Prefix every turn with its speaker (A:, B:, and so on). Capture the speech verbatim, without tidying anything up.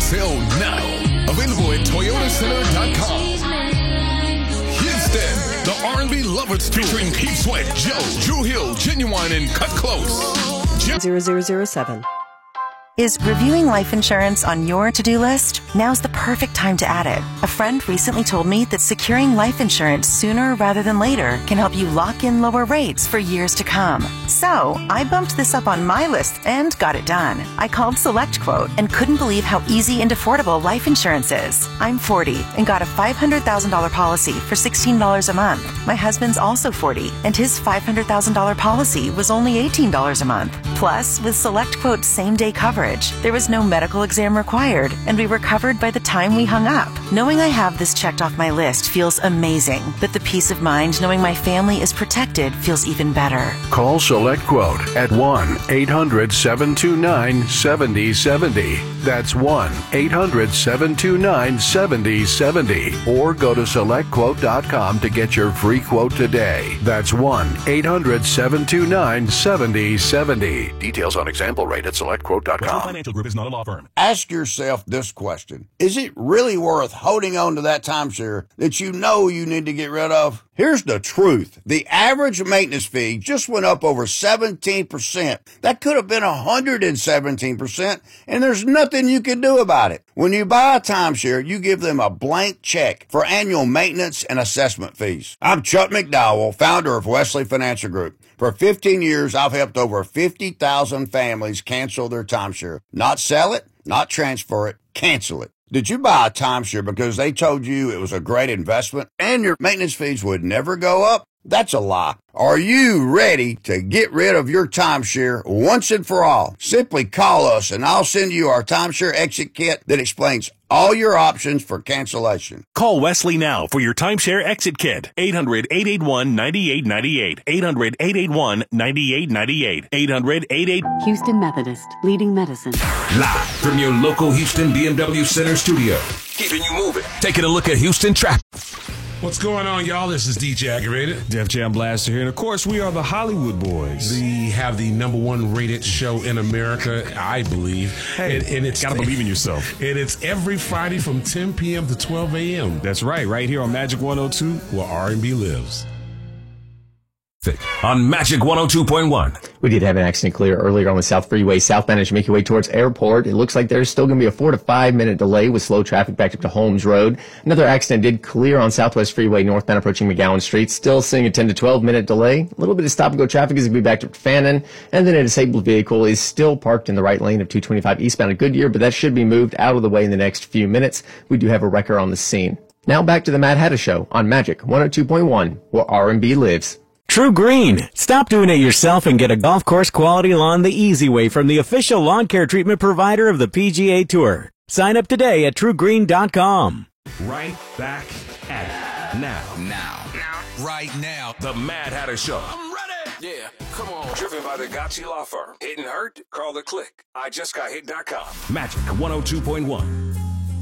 A: sale now. Available at Toyota Center dot com. Houston, the R and B Lovers Tour featuring Keith Sweat, Joe, Drew Hill, Genuine, and Cut Close.
B: zero zero zero seven.
C: Is reviewing life insurance on your to-do list? Now's the perfect time to add it. A friend recently told me that securing life insurance sooner rather than later can help you lock in lower rates for years to come. So, I bumped this up on my list and got it done. I called SelectQuote and couldn't believe how easy and affordable life insurance is. I'm forty and got a five hundred thousand dollars policy for sixteen dollars a month. My husband's also forty and his five hundred thousand dollars policy was only eighteen dollars a month. Plus, with SelectQuote's same-day coverage, there was no medical exam required, and we were covered by the time we hung up. Knowing I have this checked off my list feels amazing, but the peace of mind knowing my family is protected feels even better.
D: Call SelectQuote at one eight hundred seven two nine seven zero seven zero. That's one eight hundred seven two nine seven zero seven zero. Or go to select quote dot com to get your free quote today. That's one eight hundred seven two nine seven zero seven zero. Details on example rate at select quote dot com.
E: Financial Group is not a law firm.
F: Ask yourself this question. Is it really worth holding on to that timeshare that you know you need to get rid of? Here's the truth. The average maintenance fee just went up over seventeen percent. That could have been one hundred seventeen percent, and there's nothing you can do about it. When you buy a timeshare, you give them a blank check for annual maintenance and assessment fees. I'm Chuck McDowell, founder of Wesley Financial Group. For fifteen years, I've helped over fifty thousand families cancel their timeshare. Not sell it, not transfer it, cancel it. Did you buy a timeshare because they told you it was a great investment and your maintenance fees would never go up? That's a lie. Are you ready to get rid of your timeshare once and for all? Simply call us and I'll send you our timeshare exit kit that explains all your options for cancellation.
E: Call Wesley now for your timeshare exit kit. eight hundred eight eight one nine eight nine eight. eight hundred eight eight one nine eight nine eight. eight hundred eight eight.
G: Houston Methodist, leading medicine.
H: Live from your local Houston B M W Center studio. Keeping you moving. Taking a look at Houston traffic.
I: What's going on, y'all? This is D J Aggravated.
J: Def Jam Blaster here. And, of course, we are the Hollywood Boys.
I: We have the number one rated show in America, I believe.
J: Hey,
I: and, and it's
J: got to believe in yourself.
I: And it's every Friday from ten p.m. to twelve a.m.
J: That's right, right here on Magic one oh two,
I: where R and B lives.
H: On Magic one oh two point one.
K: We did have an accident clear earlier on the South Freeway, southbound as you make your way towards Airport. It looks like there's still going to be a four to five minute delay with slow traffic backed up to Holmes Road. Another accident did clear on Southwest Freeway, northbound approaching McGowan Street. Still seeing a ten to twelve minute delay. A little bit of stop and go traffic is going to be backed up to Fannin. And then a disabled vehicle is still parked in the right lane of two twenty-five eastbound at Goodyear, but that should be moved out of the way in the next few minutes. We do have a wrecker on the scene. Now back to the Mad Hatter Show on Magic one oh two point one, where R and B lives.
L: True Green. Stop doing it yourself and get a golf course quality lawn the easy way from the official lawn care treatment provider of the P G A Tour. Sign up today at true green dot com.
E: Right back at it. Now.
H: Now. Now. Right now.
E: The Mad Hatter Show.
H: I'm ready. Yeah, come on. Driven by the Gotchi Law Firm. Hit and hurt? Call the click. I just got hit dot com.
E: Magic one oh two point one.